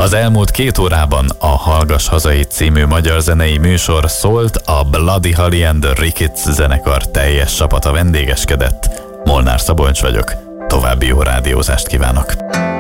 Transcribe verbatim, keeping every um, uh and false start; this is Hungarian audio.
Az elmúlt két órában a Hallgass Hazai című magyar zenei műsor szólt, a Bloody Holly and the Ricketts zenekar teljes csapata vendégeskedett. Molnár Szabolcs vagyok, további jó rádiózást kívánok!